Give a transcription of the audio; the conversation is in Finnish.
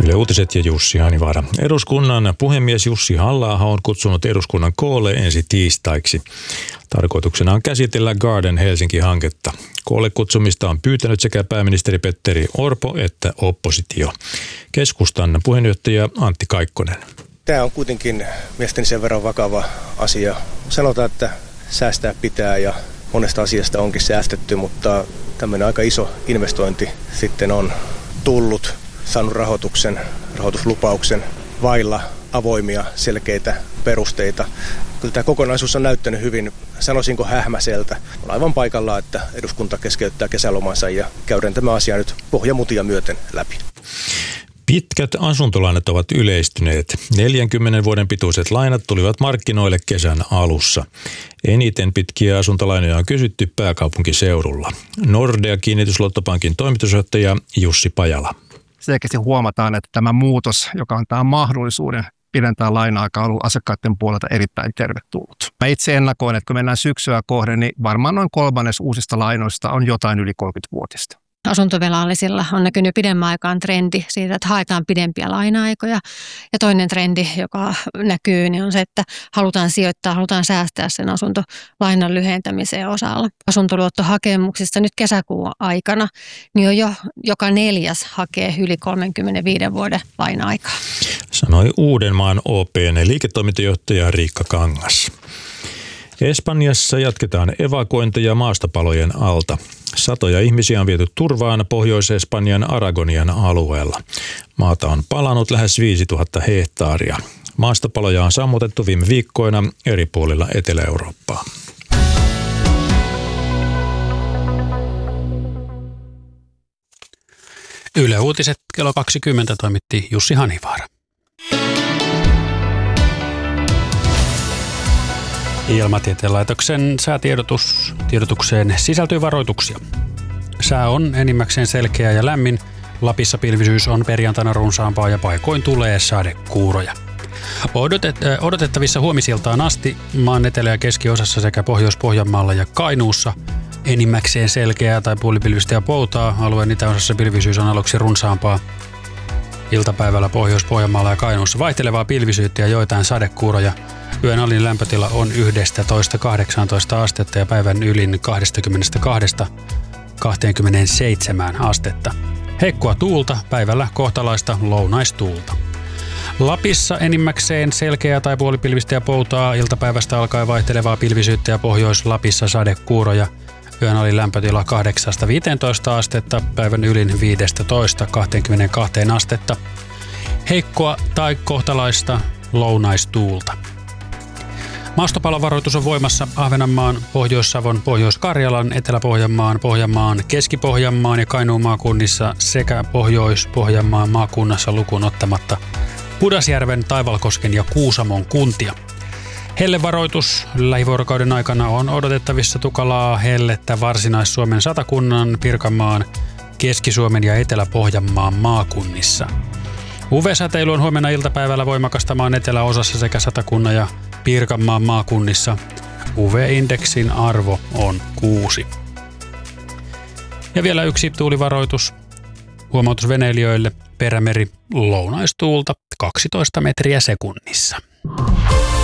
Yle Uutiset ja Jussi Hanivaara. Eduskunnan puhemies Jussi Halla-aho on kutsunut eduskunnan koolle ensi tiistaiksi. Tarkoituksena on käsitellä Garden Helsinki-hanketta. Koolle kutsumista on pyytänyt sekä pääministeri Petteri Orpo että oppositio. Keskustan puheenjohtaja Antti Kaikkonen. Tämä on kuitenkin mielestäni sen verran vakava asia. Sanotaan, että säästää pitää ja monesta asiasta onkin säästetty, mutta tämmöinen aika iso investointi sitten on tullut, saanut rahoituslupauksen vailla avoimia selkeitä perusteita. Kyllä tämä kokonaisuus on näyttänyt hyvin, sanoisinko hähmäseltä. On aivan paikallaan, että eduskunta keskeyttää kesälomansa ja käydään tämä asia nyt pohjamutia myöten läpi. Pitkät asuntolainat ovat yleistyneet. 40 vuoden pituiset lainat tulivat markkinoille kesän alussa. Eniten pitkiä asuntolainoja on kysytty pääkaupunkiseudulla. Nordea Kiinnitysluottopankin toimitusjohtaja Jussi Pajala. Selkeästi huomataan, että tämä muutos, joka antaa mahdollisuuden pidentää laina-aikaa, on ollut asiakkaiden puolelta erittäin tervetullut. Mä itse ennakoin, että kun mennään syksyä kohden, niin varmaan noin 1/3 uusista lainoista on jotain yli 30-vuotista. Asuntovelallisilla on näkynyt pidemmän aikaan trendi siitä, että haetaan pidempiä laina-aikoja. Ja toinen trendi, joka näkyy, niin on se, että halutaan sijoittaa, halutaan säästää sen asuntolainan lyhentämiseen osalla. Asuntoluottohakemuksista nyt kesäkuun aikana, niin on jo joka 4. hakee yli 35 vuoden laina-aikaa. Sanoi Uudenmaan OP:n liiketoimintajohtaja Riikka Kangas. Espanjassa jatketaan evakuointeja maastopalojen alta. Satoja ihmisiä on viety turvaan Pohjois-Espanjan Aragonian alueella. Maata on palanut lähes 5000 hehtaaria. Maastopaloja on sammutettu viime viikkoina eri puolilla Etelä-Eurooppaa. Yle Uutiset kello 20 toimitti Jussi Hanivaara. Ilmatieteen laitoksen säätiedotukseen sisältyy varoituksia. Sää on enimmäkseen selkeä ja lämmin. Lapissa pilvisyys on perjantaina runsaampaa ja paikoin tulee sadekuuroja. Odotettavissa huomisiltaan asti maan etelä- ja keskiosassa sekä Pohjois-Pohjanmaalla ja Kainuussa enimmäkseen selkeää tai puolipilvistä ja poutaa. Alueen itäosassa pilvisyys on aluksi runsaampaa. Iltapäivällä Pohjois-Pohjanmaalla ja Kainuussa vaihtelevaa pilvisyyttä ja joitain sadekuuroja. Yön alin lämpötila on 11–18 astetta ja päivän ylin 22–27 astetta. Heikkoa tuulta, päivällä kohtalaista lounaistuulta. Lapissa enimmäkseen selkeää tai puolipilvistä ja poutaa, iltapäivästä alkaen vaihtelevaa pilvisyyttä ja Pohjois-Lapissa sadekuuroja. Yön alin lämpötila 8–15 astetta, päivän ylin 15–22 astetta. Heikkoa tai kohtalaista lounaistuulta. Maastopalovaroitus on voimassa Ahvenanmaan, Pohjois-Savon, Pohjois-Karjalan, Etelä-Pohjanmaan, Pohjanmaan, Keski-Pohjanmaan ja Kainuun maakunnissa sekä Pohjois-Pohjanmaan maakunnassa lukuun ottamatta Pudasjärven, Taivalkosken ja Kuusamon kuntia. Hellevaroitus lähivuorokauden aikana on odotettavissa tukalaa hellettä Varsinais-Suomen Satakunnan, Pirkanmaan, Keski-Suomen ja Etelä-Pohjanmaan maakunnissa. UV-säteily on huomenna iltapäivällä voimakasta maan eteläosassa sekä Satakunnan ja Pirkanmaan maakunnissa. UV-indeksin arvo on 6. Ja vielä yksi tuulivaroitus. Huomautus veneilijöille. Perämeri, lounaistuulta 12 metriä sekunnissa.